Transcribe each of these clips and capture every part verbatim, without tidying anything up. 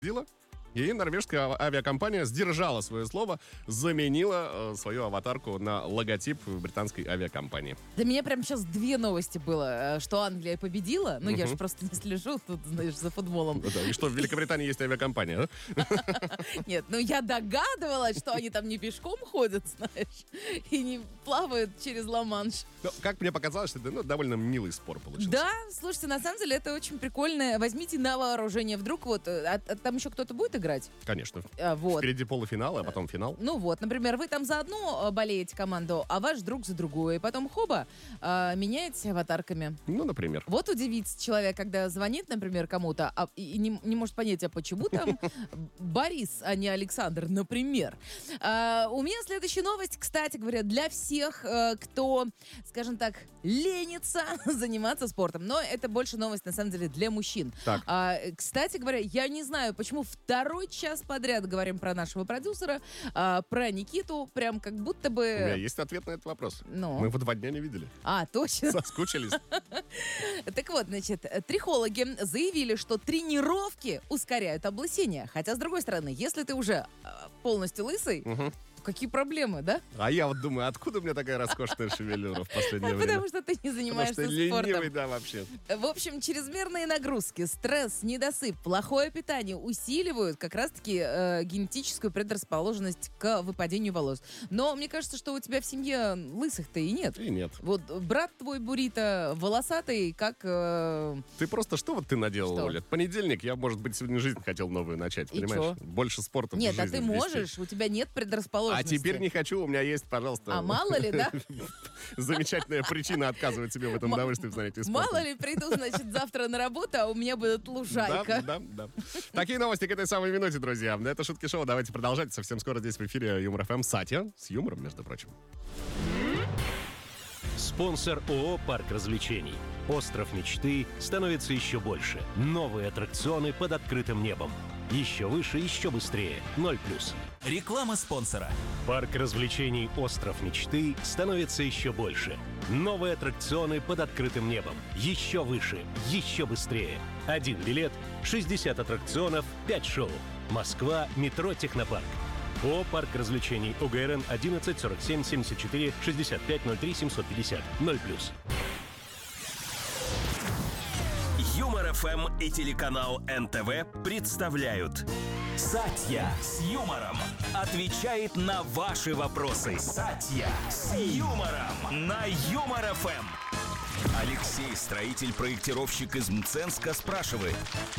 победила. И норвежская авиакомпания сдержала свое слово, заменила э, свою аватарку на логотип британской авиакомпании. Для меня прямо сейчас две новости было, что Англия победила. Ну, uh-huh. я же просто не слежу тут, знаешь, за футболом. Да, и что в Великобритании есть авиакомпания, да? Нет, ну я догадывалась, что они там не пешком ходят, знаешь, и не плавают через Ла-Манш. Ну, как мне показалось, что это ну, довольно милый спор получился. Да, слушайте, на самом деле это очень прикольно. Возьмите на вооружение. Вдруг вот, а, а там еще кто-то будет играть? Конечно. А, вот. Впереди полуфинал, а потом финал. Ну вот, например, вы там за одну болеете команду, а ваш друг за другую. И потом хоба, а, меняете аватарками. Ну, например. Вот удивится человек, когда звонит, например, кому-то, а, и не, не может понять, а почему там Борис, а не Александр, например. А, у меня следующая новость, кстати говоря, для всех, кто, скажем так, ленится заниматься спортом. Но это больше новость, на самом деле, для мужчин. Так. А, кстати говоря, я не знаю, почему второй час подряд говорим про нашего продюсера, а, про Никиту, прям как будто бы... У меня есть ответ на этот вопрос. Ну? Мы его два дня не видели. А, точно. Соскучились. Так вот, значит, трихологи заявили, что тренировки ускоряют облысение. Хотя, с другой стороны, если ты уже полностью лысый, угу. какие проблемы, да? А я вот думаю, откуда у меня такая роскошная шевелюра в последнее время? Потому что ты не занимаешься спортом. Потому что спортом. ленивый, да, вообще. В общем, чрезмерные нагрузки, стресс, недосып, плохое питание усиливают как раз-таки э, генетическую предрасположенность к выпадению волос. Но мне кажется, что у тебя в семье лысых-то и нет. И нет. Вот брат твой буррито волосатый, как... Э... Ты просто что вот ты наделал, Что? Оля? Понедельник, я, может быть, сегодня жизнь хотел новую начать, И понимаешь? чё? Больше спорта Нет, в а жизни ты ввести. можешь, у тебя нет предрасположенности. А теперь не хочу, у меня есть, пожалуйста. А мало ли, да? Замечательная причина отказывать себе в этом удовольствии в занятии спортом. Мало ли, приду, значит, завтра на работу, а у меня будет лужайка. Да, да, да. Такие новости к этой самой минуте, друзья. Это Шутки Шоу. Давайте продолжать. Совсем скоро здесь в эфире Юмор ФМ Сатья. С юмором, между прочим. Спонсор ООО «Парк развлечений». Остров мечты становится еще больше. Новые аттракционы под открытым небом. Еще выше, еще быстрее. Ноль плюс. Реклама спонсора. Парк развлечений «Остров мечты» становится еще больше. Новые аттракционы под открытым небом. Еще выше, еще быстрее. Один билет, шестьдесят аттракционов, пять шоу. Москва, метро «Технопарк». ООО «Парк развлечений». ОГРН одиннадцать сорок семь семьдесят четыре шестьдесят пять ноль три семьсот пятьдесят. Ноль плюс. Юмор ФМ и телеканал эн тэ вэ представляют Сатья с юмором отвечает на ваши вопросы. Сатья с юмором на Юмор ФМ. Алексей, строитель-проектировщик из Мценска, спрашивает.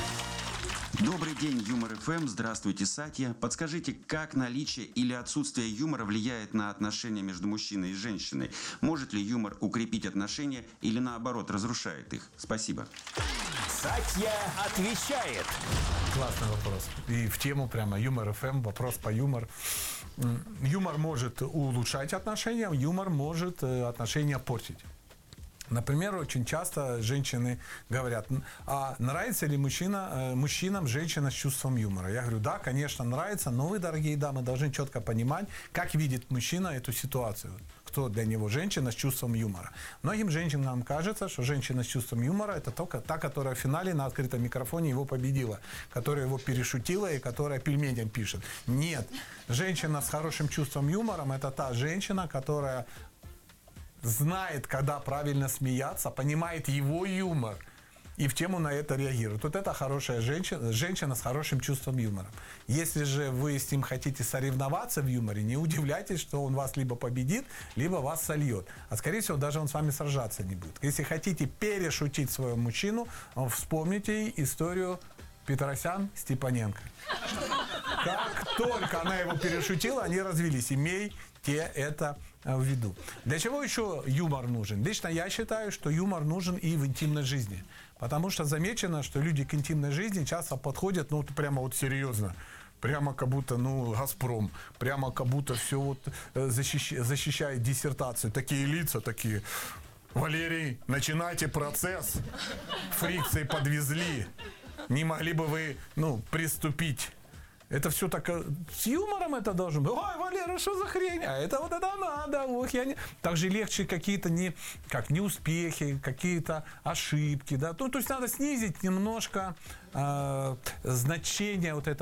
Добрый день, Юмор ФМ. Здравствуйте, Сатья. Подскажите, как наличие или отсутствие юмора влияет на отношения между мужчиной и женщиной? Может ли юмор укрепить отношения или наоборот разрушает их? Спасибо. Сатья отвечает. Классный вопрос. И в тему прямо Юмор ФМ, вопрос по юмор. Юмор может улучшать отношения, юмор может отношения портить. Например, очень часто женщины говорят, а нравится ли мужчина, мужчинам женщина с чувством юмора? Я говорю, да, конечно, нравится, но вы, дорогие дамы, должны четко понимать, как видит мужчина эту ситуацию. Кто для него женщина с чувством юмора. Многим женщинам кажется, что женщина с чувством юмора – это только та, которая в финале на открытом микрофоне его победила, которая его перешутила и которая пельменям пишет. Нет, женщина с хорошим чувством юмора – это та женщина, которая знает, когда правильно смеяться, понимает его юмор и в тему на это реагирует. Вот это хорошая женщина, женщина с хорошим чувством юмора. Если же вы с ним хотите соревноваться в юморе, не удивляйтесь, что он вас либо победит, либо вас сольет. А скорее всего, даже он с вами сражаться не будет. Если хотите перешутить своего мужчину, вспомните историю Петросян, Степаненко. Как только она его перешутила, они развелись. Имейте это в виду. Для чего еще юмор нужен? Лично я считаю, что юмор нужен и в интимной жизни. Потому что замечено, что люди к интимной жизни часто подходят, ну, прямо вот серьезно. Прямо как будто, ну, «Газпром». Прямо как будто все вот защищает, защищает диссертацию. Такие лица, такие. Валерий, начинайте процесс. Фрикции подвезли. Не могли бы вы, ну, приступить Это все так э, с юмором это должно быть. Ой, Валера, что за хрень? А это вот это надо. Ох, я не... Также легче какие-то не, как, неуспехи, какие-то ошибки. Да? То, то есть надо снизить немножко э, значение вот этого.